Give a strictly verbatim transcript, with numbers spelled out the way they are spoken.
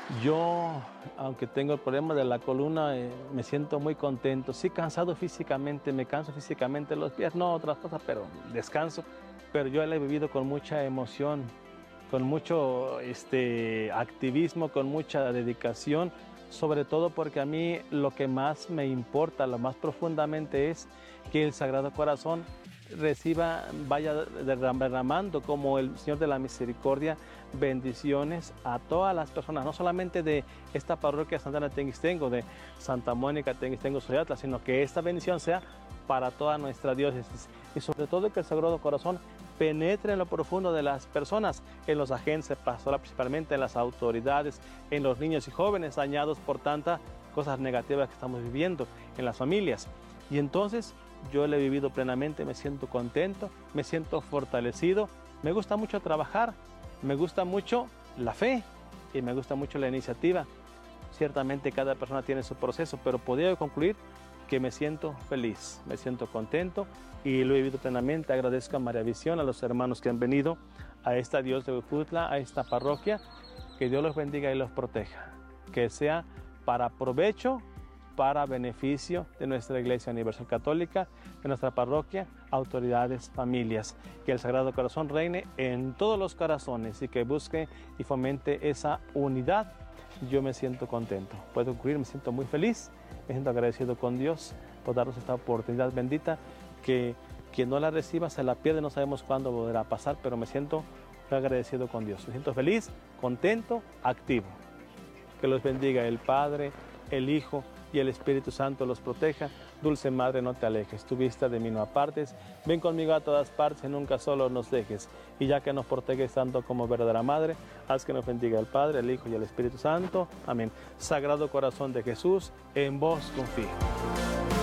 Yo, aunque tengo el problema de la columna, eh, me siento muy contento. Sí, cansado físicamente, me canso físicamente los pies, no otras cosas, pero descanso. Pero yo la he vivido con mucha emoción, con mucho este, activismo, con mucha dedicación, sobre todo porque a mí lo que más me importa, lo más profundamente es que el Sagrado Corazón reciba, vaya derramando como el Señor de la Misericordia bendiciones a todas las personas, no solamente de esta parroquia Santana Tenguistengo, de Santa Mónica Tenguistengo Soyatla, sino que esta bendición sea para toda nuestra diócesis y sobre todo que el Sagrado Corazón penetre en lo profundo de las personas, en los agentes pastorales, principalmente en las autoridades, en los niños y jóvenes dañados por tantas cosas negativas que estamos viviendo en las familias. Y entonces yo lo he vivido plenamente, me siento contento, me siento fortalecido, me gusta mucho trabajar, me gusta mucho la fe y me gusta mucho la iniciativa. Ciertamente cada persona tiene su proceso, pero podría concluir que me siento feliz, me siento contento y lo he vivido plenamente. Agradezco a María Visión, a los hermanos que han venido a esta diócesis de Huejutla, a esta parroquia. Que Dios los bendiga y los proteja. Que sea para provecho, para beneficio de nuestra Iglesia Universal Católica, de nuestra parroquia, autoridades, familias. Que el Sagrado Corazón reine en todos los corazones y que busque y fomente esa unidad. Yo me siento contento. Puedo concluir, me siento muy feliz, me siento agradecido con Dios por darnos esta oportunidad bendita, que quien no la reciba se la pierde, no sabemos cuándo volverá a pasar, pero me siento agradecido con Dios. Me siento feliz, contento, activo. Que los bendiga el Padre, el Hijo y el Espíritu Santo los proteja. Dulce Madre, no te alejes, tu vista de mí no apartes. Ven conmigo a todas partes y nunca solo nos dejes. Y ya que nos proteges tanto como verdadera Madre, haz que nos bendiga el Padre, el Hijo y el Espíritu Santo. Amén. Sagrado Corazón de Jesús, en vos confío.